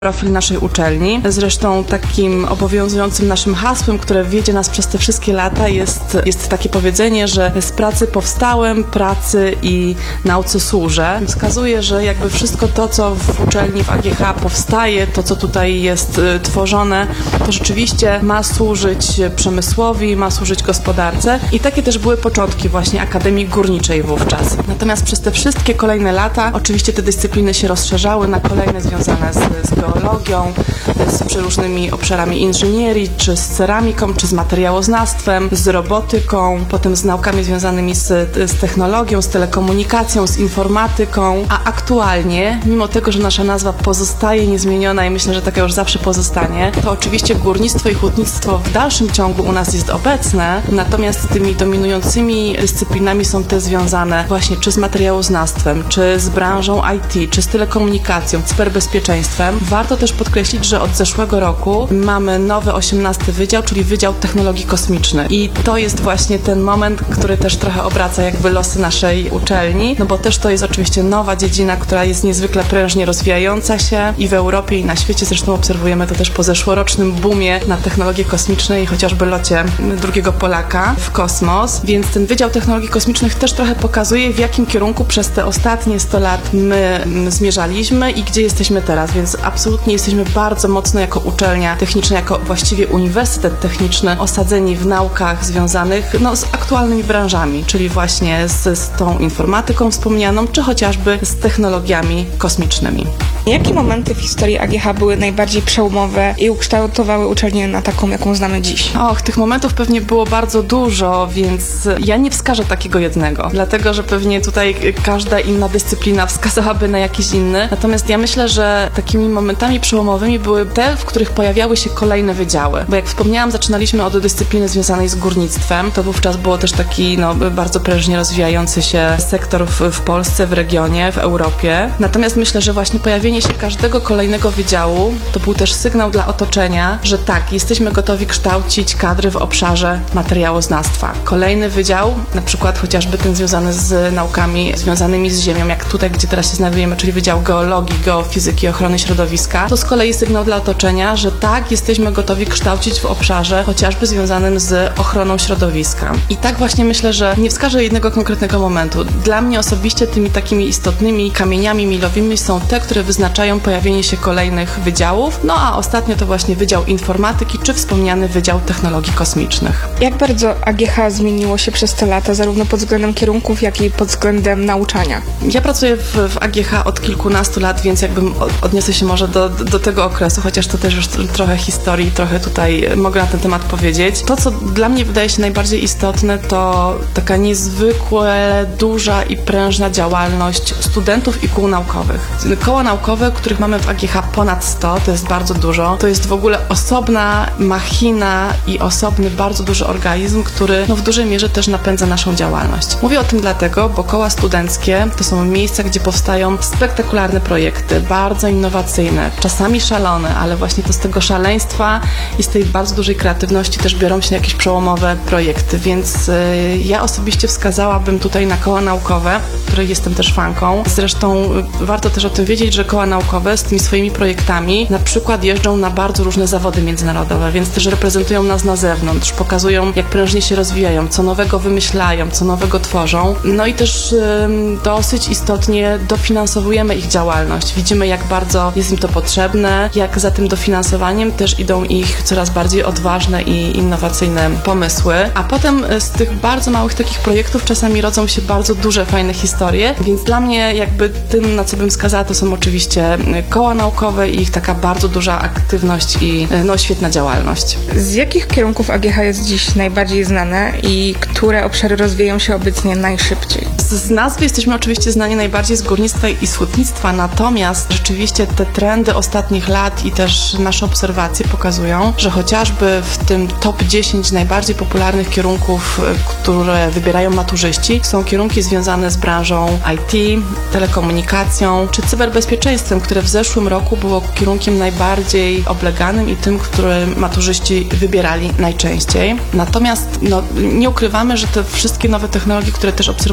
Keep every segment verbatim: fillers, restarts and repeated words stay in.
profil naszej uczelni. Zresztą takim obowiązującym naszym hasłem, które wiedzie nas przez te wszystkie lata jest, jest takie powiedzenie, że z pracy powstałem, pracy i nauce służę. Wskazuje, że jakby wszystko to, co w uczelni w A G H powstaje, to co tutaj jest y, tworzone, to rzeczywiście ma służyć przemysłowi, ma służyć gospodarce i takie też były początki właśnie Akademii Górniczej wówczas. Natomiast przez te wszystkie kolejne lata oczywiście te dyscypliny się rozszerzały na kolejne związane z, z geologią, z przeróżnymi obszarami inżynierii, czy z ceramiką, czy z materiałoznawstwem, z robotyką, potem z naukami związanymi z, z technologią, z telekomunikacją, z informatyką, a aktualnie, mimo tego, że nasza nazwa pozostaje niezmieniona i myślę, że taka już zawsze pozostanie, to oczywiście górnictwo i hutnictwo w dalszym ciągu u nas jest obecne, natomiast tymi dominującymi dyscyplinami są te związane właśnie czy z materiałoznawstwem, czy z branżą I T, czy z telekomunikacją, cyberbezpieczeństwem. Warto też podkreślić, że od zeszłego roku mamy nowy osiemnasty wydział, czyli Wydział Technologii Kosmicznych. I to jest właśnie ten moment, który też trochę obraca jakby losy naszej uczelni, no bo też to jest oczywiście nowa dziedzina, która jest niezwykle prężnie rozwijająca się i w Europie, i na świecie. Zresztą obserwujemy to też po zeszłorocznym boomie na technologie kosmiczne i chociażby locie drugiego Polaka w kosmos. Więc ten Wydział Technologii Kosmicznych też trochę pokazuje, w jakim kierunku przez te ostatnie sto lat my zmierzaliśmy i gdzie jesteśmy teraz. Więc absolutnie jesteśmy bardzo mocno jako uczelnia techniczna, jako właściwie uniwersytet techniczny osadzeni w naukach związanych no, z aktualnymi branżami, czyli właśnie z, z tą informatyką wspomnianą, czy chociażby z technologiami kosmicznymi. Jakie momenty w historii A G H były najbardziej przełomowe i ukształtowały uczelnię na taką, jaką znamy dziś? Och, tych momentów pewnie było bardzo dużo, więc ja nie wskażę takiego jednego, dlatego, że pewnie tutaj każda inna dyscyplina wskazałaby na jakiś inny. Natomiast ja myślę, że takimi momentami przełomowymi były te, w których pojawiały się kolejne wydziały. Bo jak wspomniałam, zaczynaliśmy od dyscypliny związanej z górnictwem. To wówczas było też taki no, bardzo prężnie rozwijający się sektor w, w Polsce, w regionie, w Europie. Natomiast myślę, że właśnie pojawienie się każdego kolejnego wydziału to był też sygnał dla otoczenia, że tak, jesteśmy gotowi kształcić kadry w obszarze materiałoznawstwa. Kolejny wydział, na przykład chociażby ten związany z naukami związanymi z ziemią, jak tutaj, gdzie teraz się znajdujemy, czyli Wydział Geologii, Geofizyki i Ochrony Środowiska, to z kolei sygnał dla otoczenia, że tak, jesteśmy gotowi kształcić w obszarze chociażby związanym z ochroną środowiska. I tak właśnie myślę, że nie wskażę jednego konkretnego momentu. Dla mnie osobiście tymi takimi istotnymi kamieniami milowymi są te, które wyznaczają pojawienie się kolejnych wydziałów, no a ostatnio to właśnie Wydział Informatyki, czy wspomniany Wydział Technologii Kosmicznych. Jak bardzo A G H zmieniło się przez te lata, zarówno pod względem kierunków, jak i pod względem nauczania? Ja pracuję w, w A G H od kilkunastu lat, więc jakbym odniosę się może do, do tego okresu, chociaż to też już trochę historii, trochę tutaj mogę na ten temat powiedzieć. To, co dla mnie wydaje się najbardziej istotne, to taka niezwykle duża i prężna działalność studentów i kół naukowych. Koła naukowe, których mamy w A G H ponad sto, to jest bardzo dużo. To jest w ogóle osobna machina i osobny, bardzo duży organizm, który no, w dużej mierze też napędza naszą działalność. Mówię o tym dlatego, bo koła studenckie to są miejsca, gdzie powstają spektakularne projekty, bardzo innowacyjne, czasami szalone, ale właśnie to z tego szaleństwa i z tej bardzo dużej kreatywności też biorą się jakieś przełomowe projekty, więc y, ja osobiście wskazałabym tutaj na koła naukowe, których jestem też fanką. Zresztą y, warto też o tym wiedzieć, że koła naukowe z tymi swoimi projektami na przykład jeżdżą na bardzo różne zawody międzynarodowe, więc też reprezentują nas na zewnątrz, pokazują, jak prężnie się rozwijają, co nowego wymyślają, co nowego tworzą. No i też y, dosyć istotnie dofinansowujemy ich działalność. Widzimy, jak bardzo jest im to potrzebne, jak za tym dofinansowaniem też idą ich coraz bardziej odważne i innowacyjne pomysły. A potem z tych bardzo małych takich projektów czasami rodzą się bardzo duże, fajne historie, więc dla mnie jakby tym, na co bym wskazała, to są oczywiście koła naukowe i ich taka bardzo duża aktywność i no, świetna działalność. Z jakich kierunków A G H jest dziś najbardziej znane i które obszary rozwijają się obecnie najszybciej? Z, z nazwy jesteśmy oczywiście znani najbardziej z górnictwa i z hutnictwa, natomiast rzeczywiście te trendy ostatnich lat i też nasze obserwacje pokazują, że chociażby w tym top dziesięć najbardziej popularnych kierunków, które wybierają maturzyści, są kierunki związane z branżą I T, telekomunikacją czy cyberbezpieczeństwem, które w zeszłym roku było kierunkiem najbardziej obleganym i tym, który maturzyści wybierali najczęściej. Natomiast no, nie ukrywamy, że te wszystkie nowe technologie, które też obserwujemy w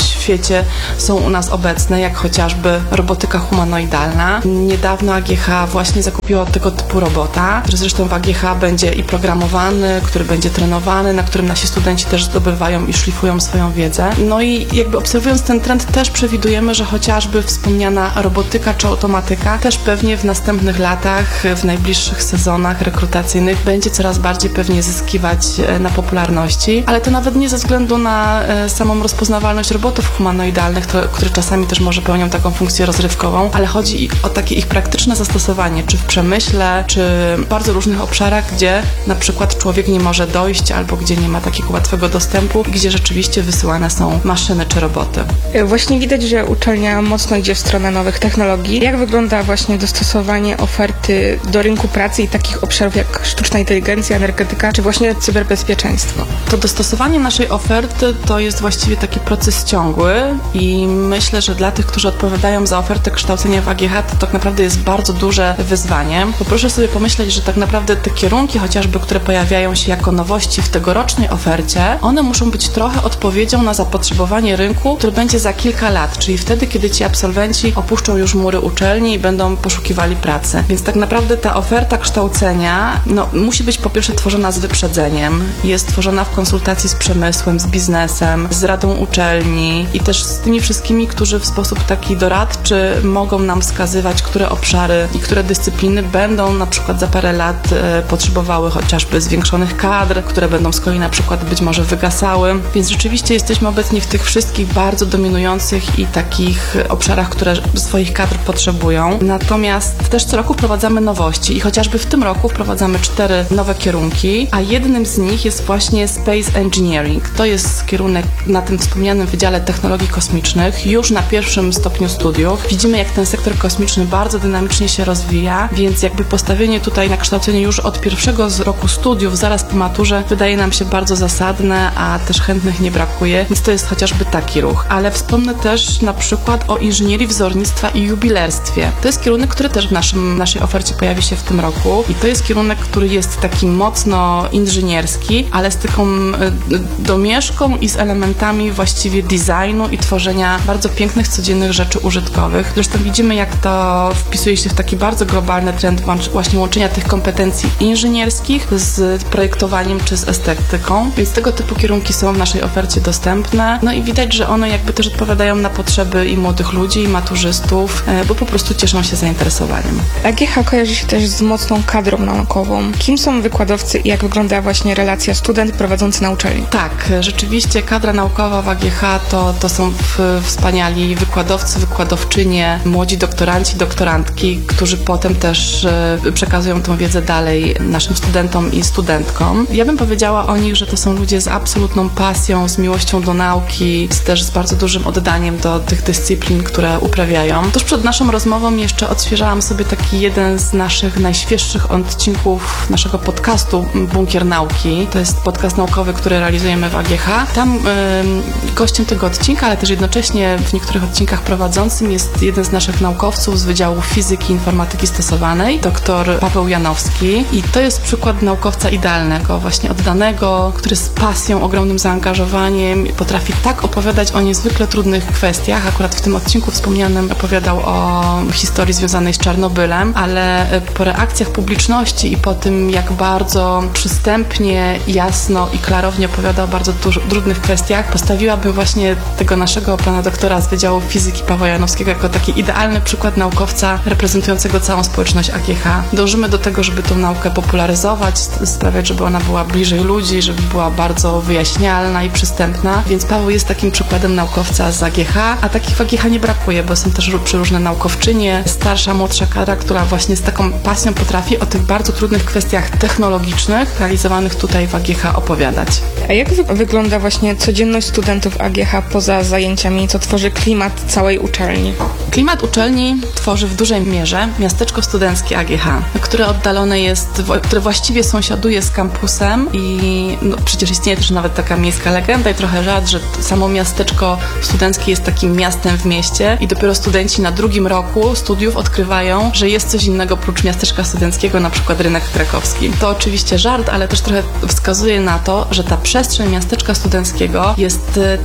świecie są u nas obecne, jak chociażby robotyka humanoidalna. Niedawno A G H właśnie zakupiło tego typu robota, który zresztą w A G H będzie i programowany, który będzie trenowany, na którym nasi studenci też zdobywają i szlifują swoją wiedzę. No i jakby obserwując ten trend też przewidujemy, że chociażby wspomniana robotyka czy automatyka też pewnie w następnych latach, w najbliższych sezonach rekrutacyjnych będzie coraz bardziej pewnie zyskiwać na popularności, ale to nawet nie ze względu na samą rozpoznawalność robotów humanoidalnych, to, które czasami też może pełnią taką funkcję rozrywkową, ale chodzi o takie ich praktyczne zastosowanie, czy w przemyśle, czy w bardzo różnych obszarach, gdzie na przykład człowiek nie może dojść albo gdzie nie ma takiego łatwego dostępu i gdzie rzeczywiście wysyłane są maszyny czy roboty. Właśnie widać, że uczelnia mocno idzie w stronę nowych technologii. Jak wygląda właśnie dostosowanie oferty do rynku pracy i takich obszarów jak sztuczna inteligencja, energetyka, czy właśnie cyberbezpieczeństwo? To dostosowanie naszej oferty to jest właściwie taki proces ciągły i myślę, że dla tych, którzy odpowiadają za ofertę kształcenia w A G H, to tak naprawdę jest bardzo duże wyzwanie. Bo proszę sobie pomyśleć, że tak naprawdę te kierunki chociażby, które pojawiają się jako nowości w tegorocznej ofercie, one muszą być trochę odpowiedzią na zapotrzebowanie rynku, który będzie za kilka lat, czyli wtedy, kiedy ci absolwenci opuszczą już mury uczelni i będą poszukiwali pracy. Więc tak naprawdę ta oferta kształcenia no, musi być po pierwsze tworzona z wyprzedzeniem, jest tworzona w konsultacji z przemysłem, z biznesem, z radą uczelni i też z tymi wszystkimi, którzy w sposób taki doradczy mogą nam wskazywać, które obszary i które dyscypliny będą na przykład za parę lat e, potrzebowały chociażby zwiększonych kadr, które będą z kolei na przykład być może wygasały. Więc rzeczywiście jesteśmy obecni w tych wszystkich bardzo dominujących i takich obszarach, które swoich kadr potrzebują. Natomiast też co roku wprowadzamy nowości i chociażby w tym roku wprowadzamy cztery nowe kierunki, a jednym z nich jest właśnie Space Engineering. To jest kierunek na tym wspomnianym Wydziale Technologii Kosmicznych już na pierwszym stopniu studiów. Widzimy, jak ten sektor kosmiczny bardzo dynamicznie się rozwija, więc jakby postawienie tutaj na kształcenie już od pierwszego z roku studiów, zaraz po maturze, wydaje nam się bardzo zasadne, a też chętnych nie brakuje, więc to jest chociażby taki ruch. Ale wspomnę też na przykład o inżynierii wzornictwa i jubilerstwie. To jest kierunek, który też w naszym, naszej ofercie pojawi się w tym roku i to jest kierunek, który jest taki mocno inżynierski, ale z taką domieszką i z elementami właściwie designu i tworzenia bardzo pięknych, codziennych rzeczy użytkowych. Zresztą widzimy, jak to wpisuje się w taki bardzo globalny trend właśnie łączenia tych kompetencji inżynierskich z projektowaniem czy z estetyką, więc tego typu kierunki są w naszej ofercie dostępne. No i widać, że one jakby też odpowiadają na potrzeby i młodych ludzi, i maturzystów, bo po prostu cieszą się zainteresowaniem. A G H kojarzy się też z mocną kadrą naukową. Kim są wykładowcy i jak wygląda właśnie relacja student prowadzący na uczelni? Tak, rzeczywiście kadra naukowa w A G H to, to są w, wspaniali wykładowcy, wykładowczynie, młodzi doktoranci, doktorantki, którzy potem też e, przekazują tą wiedzę dalej naszym studentom i studentkom. Ja bym powiedziała o nich, że to są ludzie z absolutną pasją, z miłością do nauki, z, też z bardzo dużym oddaniem do tych dyscyplin, które uprawiają. Tuż przed naszą rozmową jeszcze odświeżałam sobie taki jeden z naszych najświeższych odcinków naszego podcastu Bunkier Nauki. To jest podcast naukowy, który realizujemy w A G H. Tam y, gościem tego odcinka, ale też jednocześnie w niektórych odcinkach prowadzącym jest jeden z naszych naukowców z Wydziału Fizyki i Informatyki Stosowanej, dr Paweł Janowski. I to jest przykład naukowca idealnego, właśnie oddanego, który z pasją, ogromnym zaangażowaniem potrafi tak opowiadać o niezwykle trudnych kwestiach. Akurat w tym odcinku wspomnianym opowiadał o historii związanej z Czarnobylem, ale po reakcjach publiczności i po tym, jak bardzo przystępnie, jasno i klarownie opowiada o bardzo dużo, trudnych kwestiach, postawiłabym właśnie tego naszego pana doktora z Wydziału Fizyki Pawła Janowskiego jako taki idealny przykład naukowca reprezentującego całą społeczność A G H. Dążymy do tego, żeby tą naukę popularyzować, sprawiać, żeby ona była bliżej ludzi, żeby była bardzo wyjaśnialna i przystępna, więc Paweł jest takim przykładem naukowca z A G H, a takich w A G H nie brakuje, bo są też przeróżne naukowczynie, starsza, młodsza kadra, która właśnie z taką pasją potrafi o tych bardzo trudnych kwestiach technologicznych realizowanych tutaj w A G H opowiadać. A jak wy- wygląda właśnie codzienność studentów A G H poza zajęciami, co tworzy klimat całej uczelni? Klimat uczelni tworzy w dużej mierze miasteczko studenckie A G H, które oddalone jest, które właściwie sąsiaduje z kampusem i no, przecież istnieje też nawet taka miejska legenda i trochę żart, że samo miasteczko studenckie jest takim miastem w mieście i dopiero studenci na drugim roku studiów odkrywają, że jest coś innego prócz miasteczka studenckiego, na przykład rynek krakowski. To oczywiście żart, ale też trochę wskazuje na to, że ta przestrzeń miasteczka studenckiego jest taka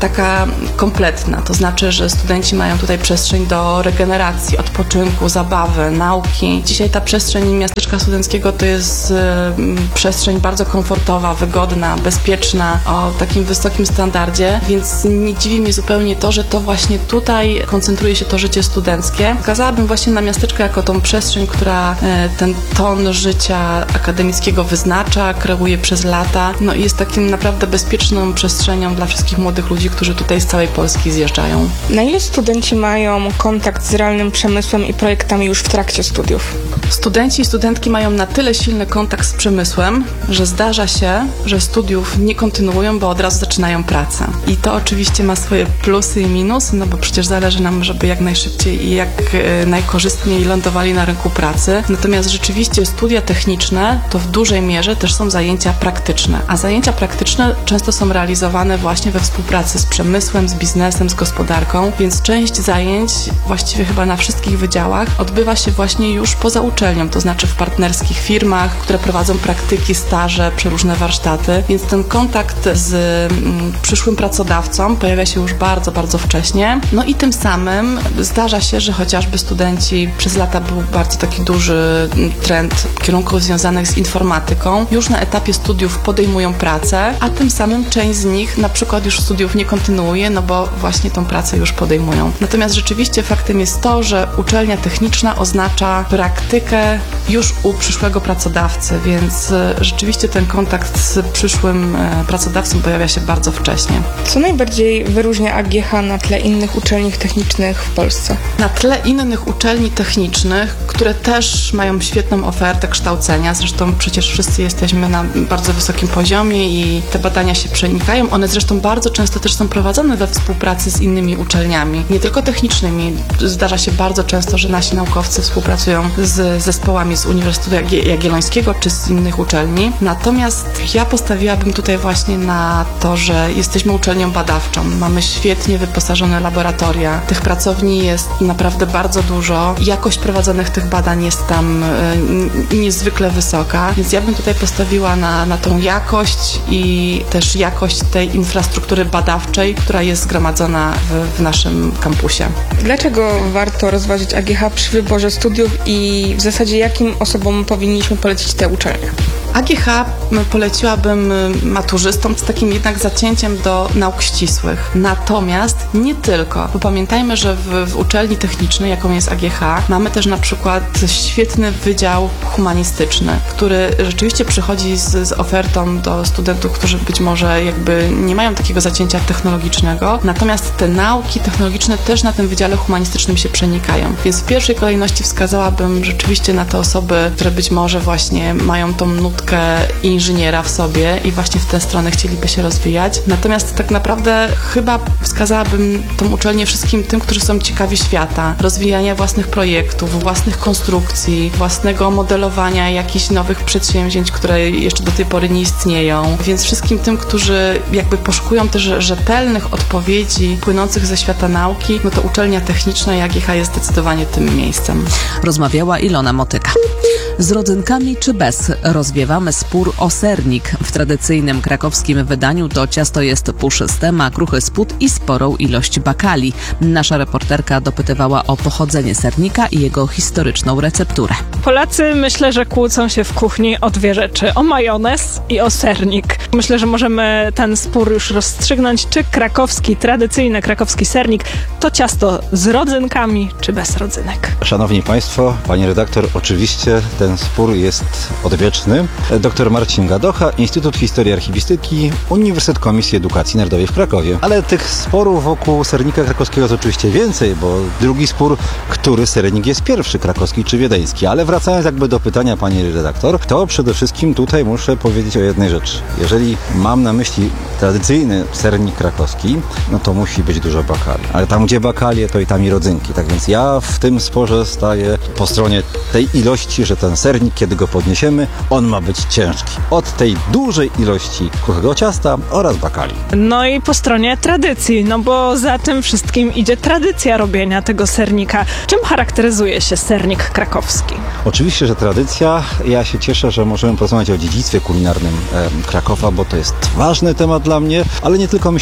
kompletna. To znaczy, że studenci mają tutaj przestrzeń do regeneracji, odpoczynku, zabawy, nauki. Dzisiaj ta przestrzeń miasteczka studenckiego to jest przestrzeń bardzo komfortowa, wygodna, bezpieczna, o takim wysokim standardzie, więc nie dziwi mnie zupełnie to, że to właśnie tutaj koncentruje się to życie studenckie. Wskazałabym właśnie na miasteczko jako tą przestrzeń, która ten ton życia akademickiego wyznacza, kreuje przez lata, no i jest takim naprawdę bezpieczną przestrzenią dla wszystkich młodych ludzi, którzy tutaj z całej Polski zjeżdżają. Na ile studenci mają kontakt z realnym przemysłem i projektami już w trakcie studiów? Studenci i studentki mają na tyle silny kontakt z przemysłem, że zdarza się, że studiów nie kontynuują, bo od razu zaczynają pracę. I to oczywiście ma swoje plusy i minusy, no bo przecież zależy nam, żeby jak najszybciej i jak najkorzystniej lądowali na rynku pracy. Natomiast rzeczywiście studia techniczne to w dużej mierze też są zajęcia praktyczne, a zajęcia praktyczne często są realizowane właśnie we współpracy z przemysłem, z biznesem, z gospodarką, więc część zajęć, właściwie chyba na wszystkich wydziałach, odbywa się właśnie już poza uczelnią, to znaczy w partnerskich firmach, które prowadzą praktyki, staże, przeróżne warsztaty, więc ten kontakt z mm, przyszłym pracodawcą pojawia się już bardzo, bardzo wcześnie. No i tym samym zdarza się, że chociażby studenci, przez lata był bardzo taki duży trend kierunków związanych z informatyką, już na etapie studiów podejmują pracę, a tym samym część z nich na przykład już studiów nie kontynuuje, no bo właśnie tą pracę już podejmują. Natomiast rzeczywiście faktem jest to, że uczelnia techniczna oznacza praktykę już u przyszłego pracodawcy, więc rzeczywiście ten kontakt z przyszłym pracodawcą pojawia się bardzo wcześnie. Co najbardziej wyróżnia A G H na tle innych uczelni technicznych w Polsce? Na tle innych uczelni technicznych, które też mają świetną ofertę kształcenia, zresztą przecież wszyscy jesteśmy na bardzo wysokim poziomie i te badania się przenikają. One zresztą bardzo często też są prowadzone we współpracy z innymi uczelniami, nie tylko technicznymi. Zdarza się bardzo często, że nasi naukowcy współpracują z zespołami z Uniwersytetu Jagiellońskiego czy z innych uczelni. Natomiast ja postawiłabym tutaj właśnie na to, że jesteśmy uczelnią badawczą. Mamy świetnie wyposażone laboratoria. Tych pracowni jest naprawdę bardzo dużo. Jakość prowadzonych tych badań jest tam y, niezwykle wysoka, więc ja bym tutaj postawiła na, na tą jakość i też jakość tej infrastruktury badawczej, która jest zgromadzona w, w naszym kampusie. Dlaczego warto rozważyć A G H przy wyborze studiów i w zasadzie jakim osobom powinniśmy polecić te uczelnie? A G H poleciłabym maturzystom z takim jednak zacięciem do nauk ścisłych. Natomiast nie tylko, bo pamiętajmy, że w, w uczelni technicznej, jaką jest A G H, mamy też na przykład świetny wydział humanistyczny, który rzeczywiście przychodzi z, z ofertą do studentów, którzy być może jakby nie mają takiego zacięcia technologicznego, natomiast te nauki technologiczne też na tym wydziale humanistycznym się przenikają. Więc w pierwszej kolejności wskazałabym rzeczywiście na te osoby, które być może właśnie mają tą nutkę inżyniera w sobie i właśnie w tę stronę chcieliby się rozwijać. Natomiast tak naprawdę chyba wskazałabym tą uczelnię wszystkim tym, którzy są ciekawi świata, rozwijania własnych projektów, własnych konstrukcji, własnego modelowania jakichś nowych przedsięwzięć, które jeszcze do tej pory nie istnieją. Więc wszystkim tym, którzy jakby poszukują też rzetelnych odpowiedzi płynących ze świata nauki, no to uczelnia techniczna i A G H jest zdecydowanie tym miejscem. Rozmawiała Ilona Motyka. Z rodzynkami czy bez? Rozwiewamy spór o sernik. W tradycyjnym krakowskim wydaniu to ciasto jest puszyste, ma kruchy spód i sporą ilość bakali. Nasza reporterka dopytywała o pochodzenie sernika i jego historyczną recepturę. Polacy myślę, że kłócą się w kuchni o dwie rzeczy. O majonez i o sernik. Myślę, że możemy ten spór już rozstrzygnąć, czy krakowski, tradycyjny krakowski sernik to ciasto z rodzynkami, czy bez rodzynek. Szanowni Państwo, Pani redaktor, oczywiście ten spór jest odwieczny. Doktor Marcin Gadocha, Instytut Historii i Archiwistyki, Uniwersytet Komisji Edukacji Narodowej w Krakowie. Ale tych sporów wokół sernika krakowskiego jest oczywiście więcej, bo drugi spór, który sernik jest pierwszy, krakowski czy wiedeński. Ale wracając jakby do pytania Pani redaktor, to przede wszystkim tutaj muszę powiedzieć o jednej rzeczy. Jeżeli mam na myśli tradycyjny sernik krakowski, no to musi być dużo bakali. Ale tam, gdzie bakalie, to i tam i rodzynki. Tak więc ja w tym sporze staję po stronie tej ilości, że ten sernik, kiedy go podniesiemy, on ma być ciężki. Od tej dużej ilości kruchego ciasta oraz bakali. No i po stronie tradycji, no bo za tym wszystkim idzie tradycja robienia tego sernika. Czym charakteryzuje się sernik krakowski? Oczywiście, że tradycja. Ja się cieszę, że możemy porozmawiać o dziedzictwie kulinarnym e, Krakowa, bo to jest ważny temat dla mnie, ale nie tylko myślę, że dla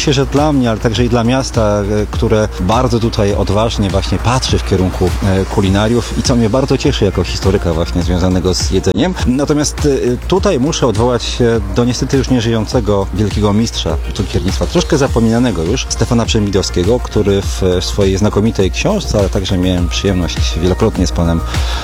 dla mnie, ale także i dla miasta, e, które bardzo tutaj odważnie właśnie patrzy w kierunku e, kulinariów i co mnie bardzo cieszy jako historyka właśnie związanego z jedzeniem. Natomiast e, tutaj muszę odwołać się do niestety już nieżyjącego wielkiego mistrza cukiernictwa, troszkę zapominanego już, Stefana Przemidowskiego, który w swojej znakomitej książce, ale także miałem przyjemność wielokrotnie z panem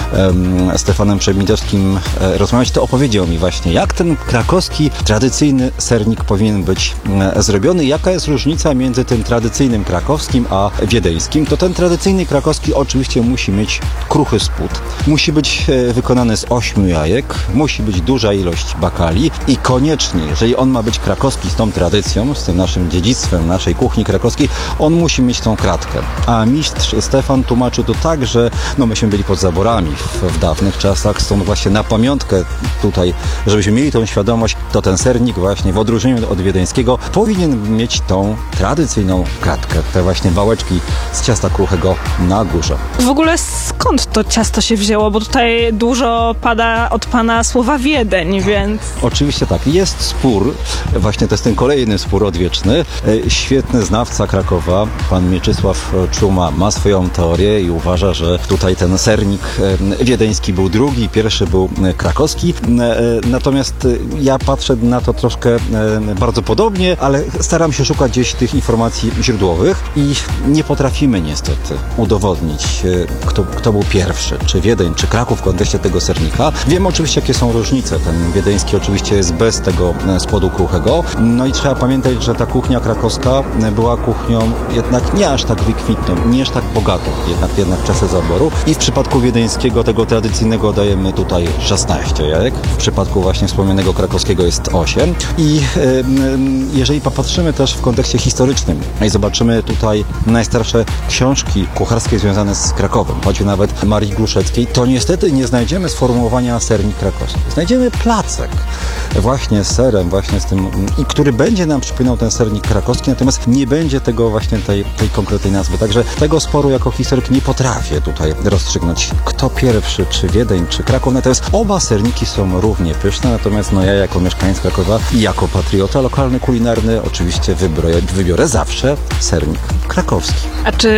um, Stefanem Przemidowskim e, rozmawiać, to opowiedział mi właśnie, jak ten krakowski tradycyjny sernik powinien być e, zrobiony, jaka jest różnica między tym tradycyjnym krakowskim a wiedeńskim. To ten tradycyjny krakowski oczywiście musi mieć kruchy spód, musi być e, wykonany z ośmiu jajek, musi być duża ilość bakali i koniecznie, jeżeli on ma być krakowski z tą tradycją, z tym naszym dziedzictwem naszej kuchni krakowskiej, on musi mieć tą kratkę. A mistrz Stefan tłumaczył to tak, że no myśmy byli pod zaborami w, w dawnych czasach, stąd właśnie na pamiątkę tutaj, żebyśmy mieli tą świadomość, to ten sernik właśnie w odróżnieniu od wiedeńskiego powinien mieć tą tradycyjną kratkę, te właśnie wałeczki z ciasta kruchego na górze. W ogóle skąd to ciasto się wzięło? Bo tutaj dużo pada od pana słowa Wiedeń, więc... Oczywiście tak. Jest spór, właśnie to jest ten kolejny spór odwieczny. Świetny znawca Krakowa, pan Mieczysław Czuma, ma swoją teorię i uważa, że tutaj ten sernik wiedeński był drugi, pierwszy był krakowski. Natomiast ja patrzę na to troszkę bardzo podobnie, ale staram się szukać gdzieś tych informacji źródłowych i nie potrafimy niestety udowodnić, kto, kto był pierwszy, czy Wiedeń, czy Kraków w kontekście tego sernika. Wiem oczywiście, jakie są różnice. Ten wiedeński oczywiście jest bez tego spodu kruchego. No i trzeba pamiętać, że ta kuchnia krakowska była kuchnią jednak nie aż tak wykwintną, nie aż tak bogatą, jednak, jednak w czasy zaboru. I w przypadku wiedeńskiego, tego tradycyjnego, dajemy tutaj szesnaście jajek. W przypadku właśnie wspomnianego krakowskiego jest osiem. I y, jeżeli popatrzymy też w kontekście historycznym i zobaczymy tutaj najstarsze książki kucharskie związane z Krakowem, choćby nawet Marii Głuszeckiej, to niestety nie znajdziemy sformułowania sernik krakowski. Znajdziemy placek właśnie z serem, właśnie z tym, i który będzie nam przypominał ten sernik krakowski, natomiast nie będzie tego właśnie tej, tej konkretnej nazwy. Także tego sporu jako historyk nie potrafię tutaj rozstrzygnąć, kto pierwszy, czy Wiedeń, czy Kraków. Natomiast oba serniki są równie pyszne, natomiast no ja jako mieszkaniec Krakowa i jako patriota lokalny, kulinarny oczywiście wybiorę, wybiorę zawsze sernik krakowski. A czy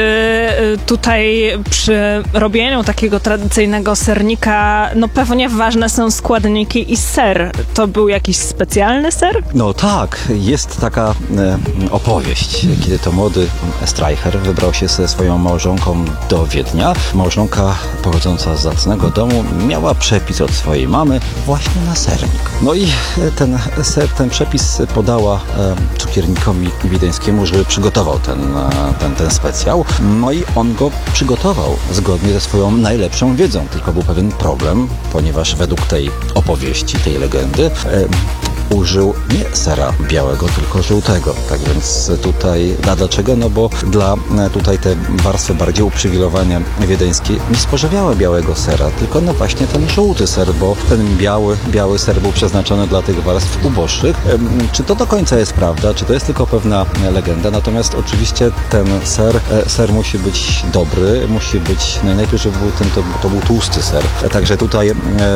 tutaj przy robieniu takiego tradycyjnego sernika, no pewnie ważne są składniki i ser. To był jakiś specjalny ser? No tak, jest taka e, opowieść, kiedy to młody Streicher wybrał się ze swoją małżonką do Wiednia. Małżonka pochodząca z zacnego domu miała przepis od swojej mamy właśnie na sernik. No i ten ser, ten przepis podała e, cukiernikowi wiedeńskiemu, żeby przygotował ten, e, ten, ten specjał. No i on go przygotował zgodnie ze swoją najlepszą wiedzą. Tylko był pewien problem, ponieważ według tej opowieści, tej legendy, e, użył nie sera białego, tylko żółtego. Tak więc tutaj, a dlaczego? No bo dla tutaj te warstwy bardziej uprzywilejowane wiedeńskie nie spożywały białego sera, tylko no właśnie ten żółty ser, bo ten biały, biały ser był przeznaczony dla tych warstw uboższych. Czy to do końca jest prawda? Czy to jest tylko pewna legenda? Natomiast oczywiście ten ser, ser musi być dobry, musi być, no najlepiej, żeby był ten, to, to był tłusty ser. Także tutaj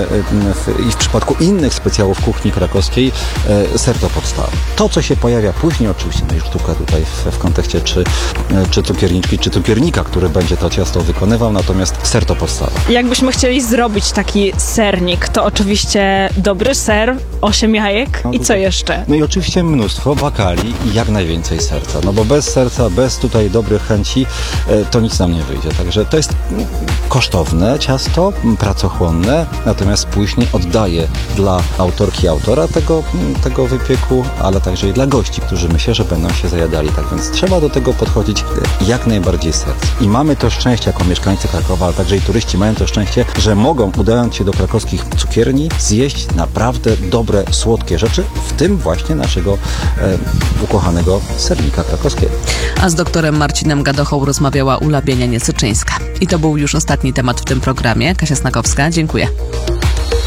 i w przypadku innych specjałów kuchni krakowskiej ser to podstawa. To, co się pojawia później, oczywiście, no i sztuka tutaj w, w kontekście czy, czy cukierniczki, czy cukiernika, który będzie to ciasto wykonywał, natomiast ser to podstawa. Jakbyśmy chcieli zrobić taki sernik, to oczywiście dobry ser, osiem jajek no, i co jeszcze? No i oczywiście mnóstwo bakali i jak najwięcej serca, no bo bez serca, bez tutaj dobrych chęci, to nic nam nie wyjdzie. Także to jest kosztowne ciasto, pracochłonne, natomiast później oddaje dla autorki, autora tego tego wypieku, ale także i dla gości, którzy myślę, że będą się zajadali. Tak więc trzeba do tego podchodzić jak najbardziej serc. I mamy to szczęście jako mieszkańcy Krakowa, ale także i turyści mają to szczęście, że mogą, udając się do krakowskich cukierni, zjeść naprawdę dobre, słodkie rzeczy, w tym właśnie naszego e, ukochanego sernika krakowskiego. A z doktorem Marcinem Gadochą rozmawiała Ula Bienianie-Syczyńska. I to był już ostatni temat w tym programie. Kasia Snakowska, dziękuję.